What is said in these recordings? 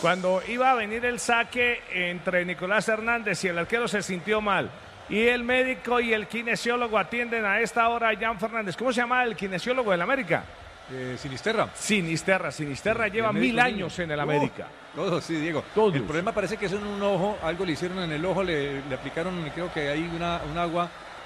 Cuando iba a venir el saque entre Nicolás Hernández y el arquero se sintió mal. Y el médico y el kinesiólogo atienden a esta hora a Jan Fernández. ¿Cómo se llama el kinesiólogo del América? Sinisterra. Sinisterra lleva 1000 años en el América. Todos, sí, Diego. Todos. El problema parece que es en un ojo, algo le hicieron en el ojo, le aplicaron, creo que hay un agua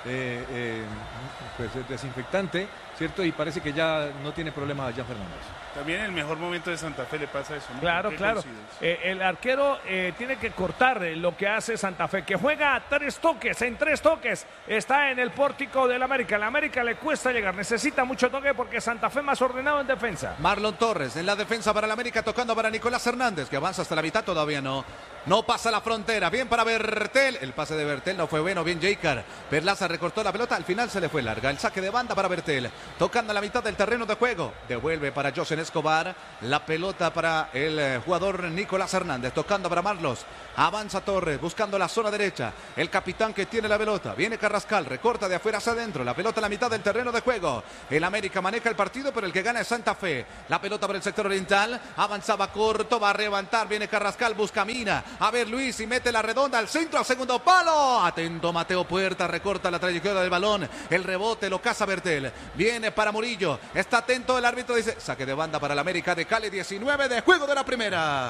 pues desinfectante, ¿cierto? Y parece que ya no tiene problema Jan Fernández. También en el mejor momento de Santa Fe le pasa eso, ¿no? Claro. El arquero tiene que cortar lo que hace Santa Fe, que juega en 3 toques. Está en el pórtico del América. La América le cuesta llegar, necesita mucho toque porque Santa Fe más ordenado en defensa. Marlon Torres en la defensa para el América, tocando para Nicolás Hernández, que avanza hasta la mitad, todavía no. No pasa la frontera, bien para Bertel. El pase de Bertel no fue bueno, bien Jeicar. Perlaza recortó la pelota, al final se le fue larga. El saque de banda para Bertel, tocando a la mitad del terreno de juego. Devuelve para Josen Escobar, la pelota para el jugador Nicolás Hernández, tocando para Marlos. Avanza Torres, buscando la zona derecha. El capitán que tiene la pelota, viene Carrascal, recorta de afuera hacia adentro. La pelota a la mitad del terreno de juego. El América maneja el partido, pero el que gana es Santa Fe. La pelota para el sector oriental, avanzaba corto, va a levantar, viene Carrascal, busca Mina. A ver Luis y mete la redonda al centro, al segundo palo. Atento Mateo Puerta, recorta la trayectoria del balón. El rebote lo caza Bertel. Viene para Murillo. Está atento el árbitro, dice saque de banda para el América de Cali, 19 de juego de la primera.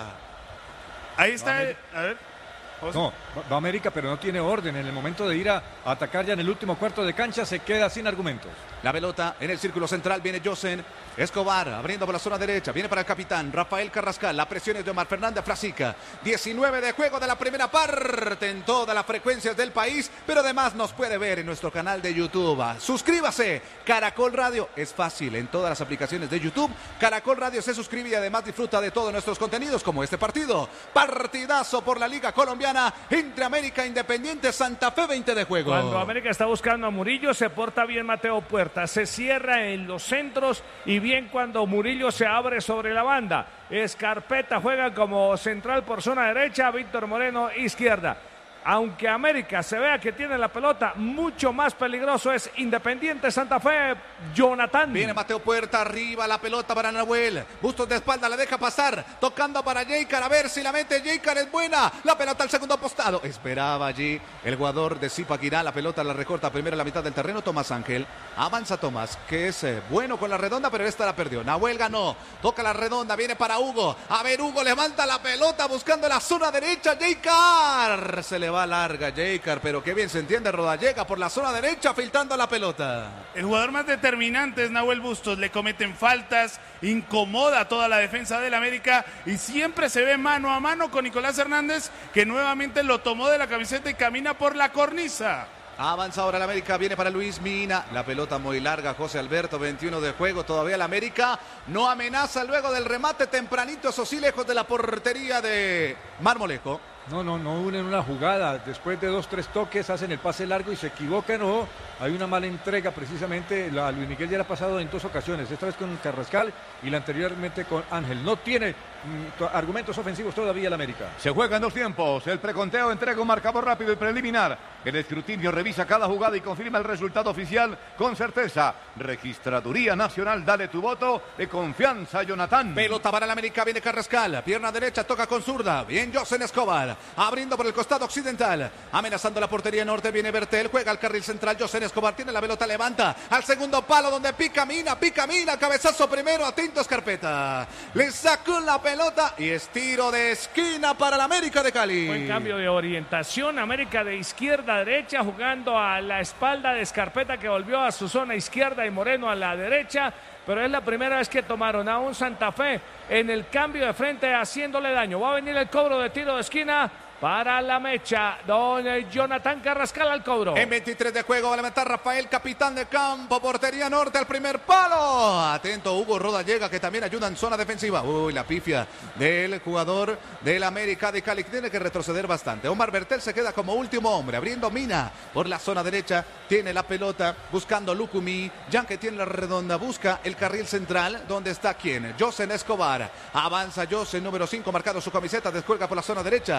Ahí está, a ver. No, va América, pero no tiene orden. En el momento de ir a atacar ya en el último cuarto de cancha, se queda sin argumentos. La pelota en el círculo central, viene Josen Escobar, abriendo por la zona derecha, viene para el capitán Rafael Carrascal, la presión es de Omar Fernández Frasica. 19 de juego de la primera parte en todas las frecuencias del país, pero además nos puede ver en nuestro canal de YouTube. Suscríbase, Caracol Radio, es fácil, en todas las aplicaciones de YouTube. Caracol Radio se suscribe y además disfruta de todos nuestros contenidos, como este partido. Partidazo por la Liga Colombiana entre América e Independiente Santa Fe, 20 de juego. Cuando América está buscando a Murillo, se porta bien Mateo Puerta, se cierra en los centros y bien cuando Murillo se abre sobre la banda. Escarpeta juega como central por zona derecha, Víctor Moreno izquierda. Aunque América se vea que tiene la pelota, mucho más peligroso es Independiente Santa Fe. Jonathan. Viene Mateo Puerta, arriba la pelota para Nahuel. Bustos de espalda, la deja pasar. Tocando para Jeicar, a ver si la mete Jeicar, es buena. La pelota al segundo apostado. Esperaba allí el jugador de Zipaquirá. La pelota la recorta primero en la mitad del terreno. Tomás Ángel. Avanza Tomás, que es bueno con la redonda, pero esta la perdió. Nahuel ganó. Toca la redonda, viene para Hugo. A ver, Hugo levanta la pelota buscando la zona derecha. Jeicar. Se le va larga Jeicar, pero qué bien se entiende Rodallega por la zona derecha filtrando la pelota. El jugador más determinante es Nahuel Bustos, le cometen faltas, incomoda a toda la defensa del América y siempre se ve mano a mano con Nicolás Hernández, que nuevamente lo tomó de la camiseta y camina por la cornisa. Avanza ahora el América, viene para Luis Mina, la pelota muy larga, José Alberto, 21 de juego, todavía el América no amenaza luego del remate tempranito, eso sí, lejos de la portería de Marmolejo. No unen una jugada, después de 2-3 toques hacen el pase largo y se equivocan o hay una mala entrega precisamente. A Luis Miguel ya le ha pasado en 2 ocasiones, esta vez con Carrascal y la anteriormente con Ángel. No tiene argumentos ofensivos todavía el América. Se juegan 2 tiempos, el preconteo entrega un marcador rápido y preliminar. El escrutinio revisa cada jugada y confirma el resultado oficial con certeza. Registraduría Nacional, dale tu voto de confianza, Jonathan. Pelota para el América, viene Carrascal, pierna derecha, toca con zurda, bien Josen Escobar, abriendo por el costado occidental, amenazando la portería norte, viene Bertel, juega al carril central, Josen Escobar tiene la pelota, levanta al segundo palo donde pica Mina, cabezazo primero, atento Escarpeta, le sacó la pelota y es tiro de esquina para el América de Cali. Buen cambio de orientación, América de izquierda a derecha, jugando a la espalda de Escarpeta, que volvió a su zona izquierda, y Moreno a la derecha, pero es la primera vez que tomaron a un Santa Fe en el cambio de frente haciéndole daño. Va a venir el cobro de tiro de esquina para la mecha, don Jonathan Carrascal al cobro. En 23 de juego va a levantar Rafael, capitán de campo, portería norte al primer palo. Atento Hugo Rodallega, que también ayuda en zona defensiva. Uy, la pifia del jugador del América de Cali, que tiene que retroceder bastante. Omar Bertel se queda como último hombre, abriendo Mina por la zona derecha. Tiene la pelota, buscando Lucumí. Jan, que tiene la redonda, busca el carril central. ¿Dónde está quién? Josen Escobar. Avanza Josen, número 5, marcado su camiseta, descuelga por la zona derecha. Viene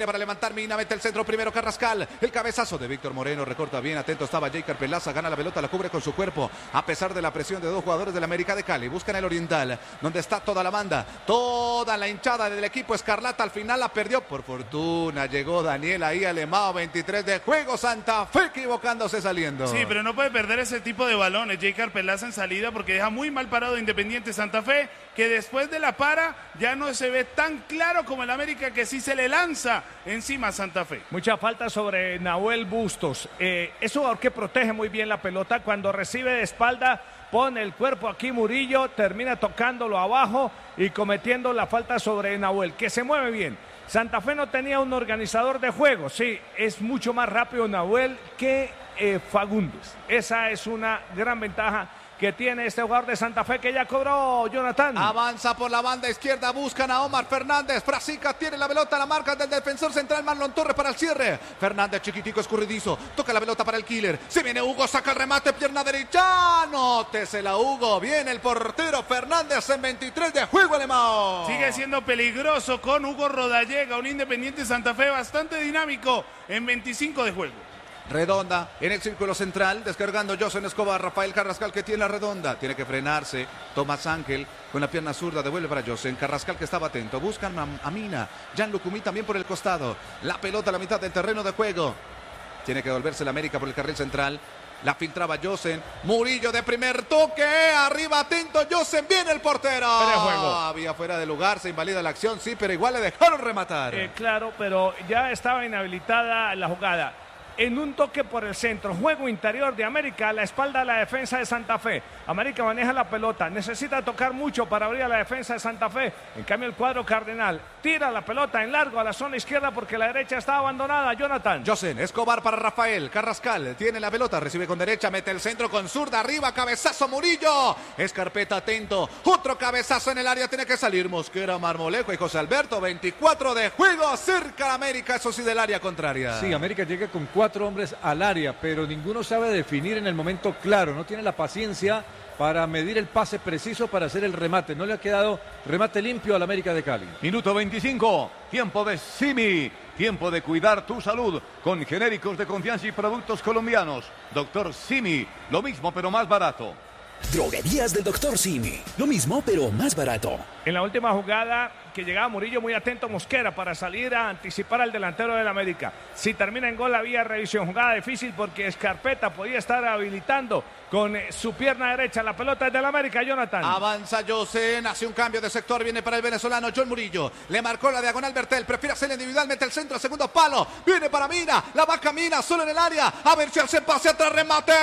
Viene para levantar Mina, mete el centro primero Carrascal. El cabezazo de Víctor Moreno, recorta bien, atento estaba Jeicar Pelaza, gana la pelota, la cubre con su cuerpo. A pesar de la presión de dos jugadores del América de Cali, buscan el Oriental, donde está toda la banda, toda la hinchada del equipo escarlata. Al final la perdió, por fortuna llegó Daniel ahí Alemão, 23 de juego, Santa Fe equivocándose saliendo. Sí, pero no puede perder ese tipo de balones Jeicar Pelaza en salida, porque deja muy mal parado Independiente Santa Fe, que después de la para ya no se ve tan claro como el América, que sí se le lanza encima a Santa Fe. Mucha falta sobre Nahuel Bustos. Es un jugador que protege muy bien la pelota. Cuando recibe de espalda, pone el cuerpo aquí Murillo, termina tocándolo abajo y cometiendo la falta sobre Nahuel, que se mueve bien. Santa Fe no tenía un organizador de juego. Sí, es mucho más rápido Nahuel que Fagundes. Esa es una gran ventaja que tiene este jugador de Santa Fe, que ya cobró Jonathan. Avanza por la banda izquierda, buscan a Omar Fernández. Frasica tiene la pelota, la marca del defensor central Marlon Torres para el cierre. Fernández, chiquitico, escurridizo, toca la pelota para el killer. Se viene Hugo, saca el remate, pierna derecha. Nótesela Hugo, viene el portero Fernández en 23 de juego, Alemão. Sigue siendo peligroso con Hugo Rodallega, un Independiente Santa Fe bastante dinámico en 25 de juego. Redonda en el círculo central, descargando Josen Escobar, Rafael Carrascal que tiene la redonda, tiene que frenarse, Tomás Ángel con la pierna zurda, devuelve para Josen, Carrascal que estaba atento, buscan a Mina, Jan Lucumí también por el costado, la pelota a la mitad del terreno de juego, tiene que devolverse la América por el carril central, la filtraba Josen, Murillo de primer toque, arriba atento Josen, viene el portero, había fuera de lugar, se invalida la acción, sí, pero igual le dejaron rematar. Claro, pero ya estaba inhabilitada la jugada. En un toque por el centro, juego interior de América, a la espalda de la defensa de Santa Fe. América maneja la pelota, necesita tocar mucho para abrir a la defensa de Santa Fe. En cambio el cuadro cardenal tira la pelota en largo a la zona izquierda porque la derecha está abandonada. Jonathan. Josen Escobar para Rafael Carrascal, tiene la pelota, recibe con derecha, mete el centro con zurda, arriba, cabezazo Murillo. Escarpeta atento, otro cabezazo en el área, tiene que salir Mosquera, Marmolejo y José Alberto. 24 de juego, cerca a América, eso sí del área contraria. Sí, América llega con 4 hombres al área, pero ninguno sabe definir en el momento claro, no tiene la paciencia para medir el pase preciso para hacer el remate. No le ha quedado remate limpio al América de Cali. Minuto 25, tiempo de Simi, tiempo de cuidar tu salud con genéricos de confianza y productos colombianos. Doctor Simi, lo mismo pero más barato. Droguerías del Dr. Simi, lo mismo pero más barato. En la última jugada que llegaba Murillo, muy atento Mosquera para salir a anticipar al delantero del América. Si termina en gol había revisión, jugada difícil porque Escarpeta podía estar habilitando con su pierna derecha la pelota del América. Jonathan. Avanza Josen, hace un cambio de sector, viene para el venezolano John Murillo, le marcó la diagonal Bertel, prefiere hacer individual, mete el centro, segundo palo, viene para Mina, la va Mina solo en el área, a ver si hace pase atrás, remate,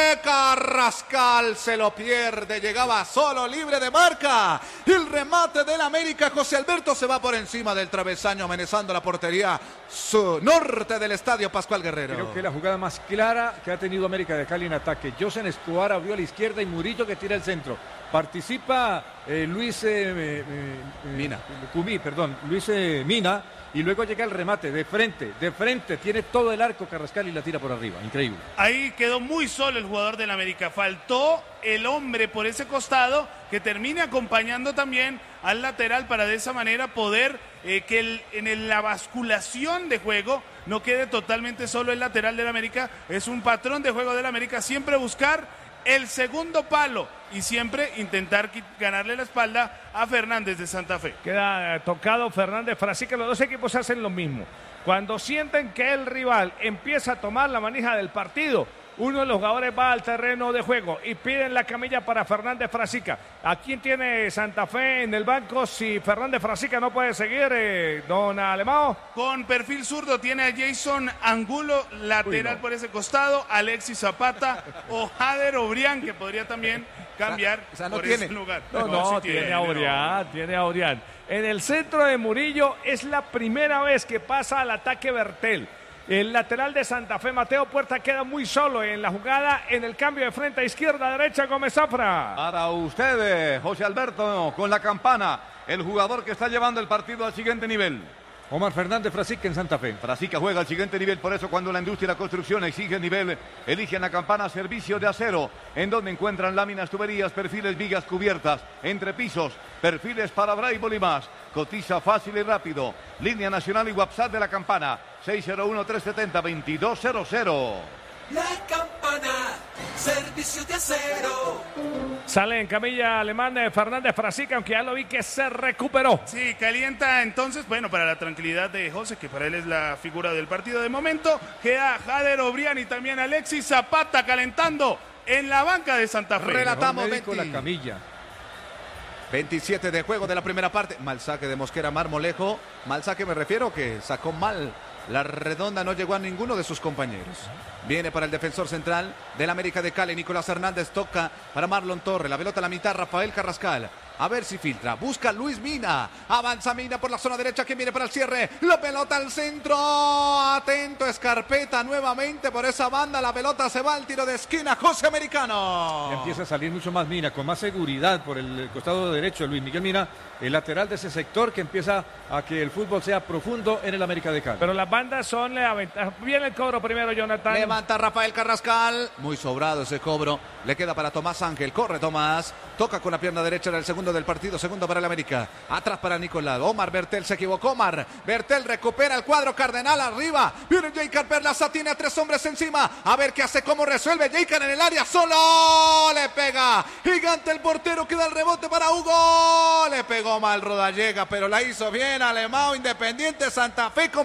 Carrascal se lo pierde, llegaba solo, libre de marca, el remate del América, José Alberto se va por encima del travesaño, amenazando la portería norte del estadio Pascual Guerrero. Creo que la jugada más clara que ha tenido América de Cali en ataque. Josen Escobar abrió a la izquierda y Murillo que tira el centro. Participa Luis Mina, y luego llega el remate de frente, tiene todo el arco Carrascal y la tira por arriba, increíble. Ahí quedó muy solo el jugador del América, faltó el hombre por ese costado que termine acompañando también al lateral para de esa manera poder que en la basculación de juego no quede totalmente solo el lateral del América. Es un patrón de juego del América, siempre buscar el segundo palo y siempre intentar ganarle la espalda a Fernández de Santa Fe. Queda tocado Fernández Frasica, los dos equipos hacen lo mismo. Cuando sienten que el rival empieza a tomar la manija del partido, uno de los jugadores va al terreno de juego y piden la camilla para Fernández Frasica. ¿A quién tiene Santa Fe en el banco si Fernández Frasica no puede seguir, don Alemão? Con perfil zurdo tiene a Jason Angulo, lateral por ese costado, Alexis Zapata o Jader Obrián, que podría también cambiar por ese lugar. No, sí tiene a Obrián. En el centro de Murillo es la primera vez que pasa al ataque Bertel. El lateral de Santa Fe, Mateo Puerta, queda muy solo en la jugada, en el cambio de frente a izquierda, derecha, Gómez Zafra. Para usted, José Alberto, con la campana, el jugador que está llevando el partido al siguiente nivel. Omar Fernández Frasica en Santa Fe. Frasica juega al siguiente nivel, por eso cuando la industria y la construcción exige nivel, eligen a Campana Servicio de Acero, en donde encuentran láminas, tuberías, perfiles, vigas, cubiertas, entrepisos, perfiles para Braille y más. Cotiza fácil y rápido. Línea nacional y WhatsApp de la Campana, 601-370-2200. La Campana, servicio de acero. Sale en camilla alemán Fernández Frasica, aunque ya lo vi que se recuperó. Sí, calienta entonces, bueno, para la tranquilidad de José, que para él es la figura del partido de momento, queda Jader Obrián y también Alexis Zapata calentando en la banca de Santa Fe. Relatamos Médico, la camilla. 27 de juego de la primera parte. Mal saque de Mosquera, Marmolejo. Mal saque me refiero que sacó mal la redonda, no llegó a ninguno de sus compañeros. Viene para el defensor central del América de Cali, Nicolás Hernández, toca para Marlon Torre, la pelota a la mitad, Rafael Carrascal. A ver si filtra, busca Luis Mina, avanza Mina por la zona derecha, que viene para el cierre, la pelota al centro, atento Escarpeta nuevamente por esa banda, la pelota se va al tiro de esquina, José Americano. Empieza a salir mucho más Mina, con más seguridad por el costado derecho de Luis Miguel Mina, el lateral de ese sector, que empieza a que el fútbol sea profundo en el América de Cali. Pero las bandas son la ventaja. Viene el cobro primero, Jonathan. Levanta Rafael Carrascal, muy sobrado ese cobro, le queda para Tomás Ángel, corre Tomás, toca con la pierna derecha en el segundo del partido, segundo para el América, atrás para Nicolás, Omar Bertel se equivocó, Omar Bertel recupera el cuadro cardenal, arriba, viene Jaycar Perlaza, tiene a 3 hombres encima, a ver qué hace, cómo resuelve, Jaycar en el área, solo, le pega, gigante el portero, queda el rebote para Hugo, le pegó mal Rodallega, pero la hizo bien, Alemão, Independiente Santa Fe con